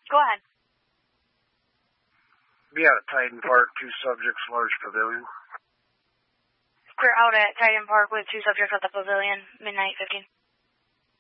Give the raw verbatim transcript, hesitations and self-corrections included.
Go ahead. Be out at Titan Park, two subjects, large pavilion. We're out at Titan Park with two subjects at the pavilion, midnight fifteen.